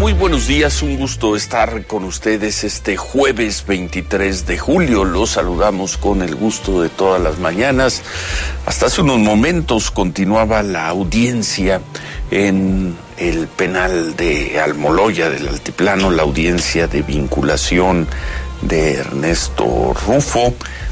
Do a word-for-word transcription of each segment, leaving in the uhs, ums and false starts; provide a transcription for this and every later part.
Muy buenos días, un gusto estar con ustedes este jueves veintitrés de julio. Los saludamos con el gusto de todas las mañanas. Hasta hace unos momentos continuaba la audiencia en el penal de Almoloya del Altiplano, la audiencia de vinculación de Ernesto Rufo,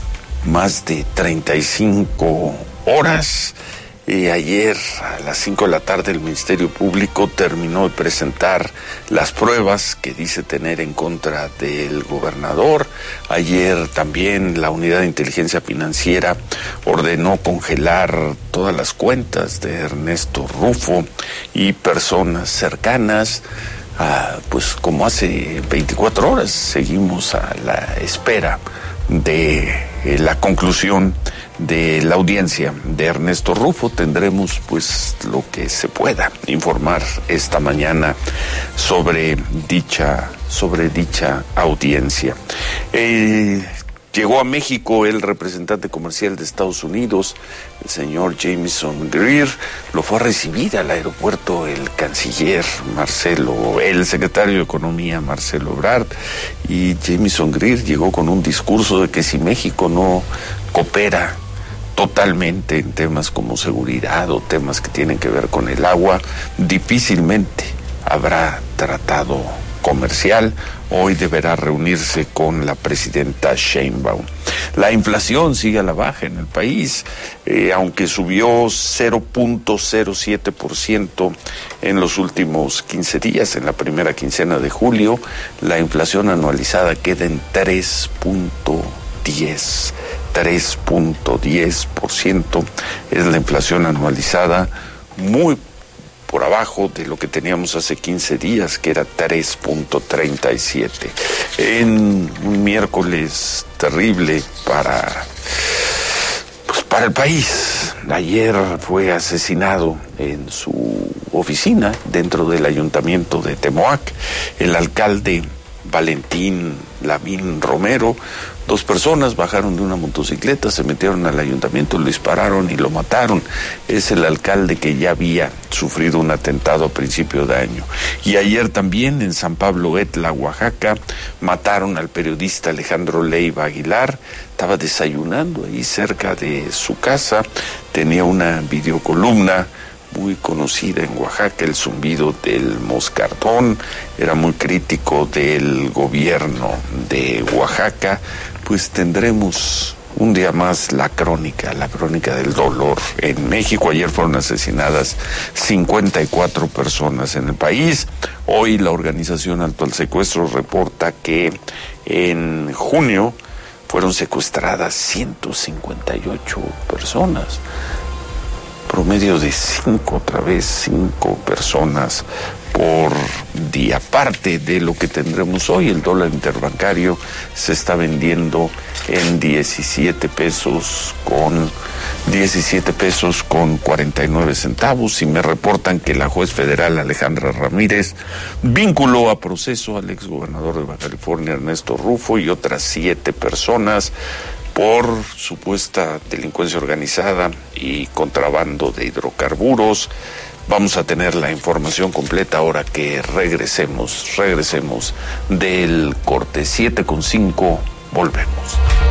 más de treinta y cinco horas. Y ayer a las cinco de la tarde el Ministerio Público terminó de presentar las pruebas que dice tener en contra del gobernador. Ayer también la Unidad de Inteligencia Financiera ordenó congelar todas las cuentas de Ernesto Rufo y personas cercanas. Ah, pues como hace veinticuatro horas seguimos a la espera de eh, la conclusión de la audiencia de Ernesto Rufo. Tendremos pues lo que se pueda informar esta mañana sobre dicha sobre dicha audiencia. Eh, llegó a México el representante comercial de Estados Unidos, el señor Jamieson Greer. Lo fue a recibir al aeropuerto el canciller Marcelo, el secretario de Economía Marcelo Ebrard, y Jamieson Greer llegó con un discurso de que si México no coopera totalmente en temas como seguridad o temas que tienen que ver con el agua, difícilmente habrá tratado comercial. Hoy deberá reunirse con la presidenta Sheinbaum. La inflación sigue a la baja en el país, eh, aunque subió cero punto cero siete por ciento en los últimos quince días, en la primera quincena de julio, la inflación anualizada queda en tres punto diez tres punto diez por ciento. Es la inflación anualizada, muy por abajo de lo que teníamos hace quince días, que era tres punto treinta y siete. En un miércoles terrible para, pues para el país. Ayer fue asesinado en su oficina dentro del ayuntamiento de Temoac el alcalde Valentín Lavín Romero. Dos personas bajaron de una motocicleta, se metieron al ayuntamiento, lo dispararon y lo mataron. Es el alcalde que ya había sufrido un atentado a principio de año. Y ayer también en San Pablo Etla, Oaxaca, mataron al periodista Alejandro Leiva Aguilar. Estaba desayunando ahí cerca de su casa, tenía una videocolumna muy conocida en Oaxaca, El Zumbido del Moscardón. Era muy crítico del gobierno de Oaxaca. Pues tendremos un día más la crónica, la crónica del dolor en México. Ayer fueron asesinadas cincuenta y cuatro personas en el país. Hoy la organización Alto al Secuestro reporta que en junio fueron secuestradas ciento cincuenta y ocho personas. Promedio de cinco, otra vez cinco personas por día. Parte de lo que tendremos hoy, el dólar interbancario se está vendiendo en diecisiete pesos con diecisiete pesos con cuarenta y nueve centavos, y me reportan que la juez federal Alejandra Ramírez vinculó a proceso al exgobernador de Baja California Ernesto Rufo y otras siete personas por supuesta delincuencia organizada y contrabando de hidrocarburos. Vamos a tener la información completa ahora que regresemos, regresemos del corte. Siete con cinco, volvemos.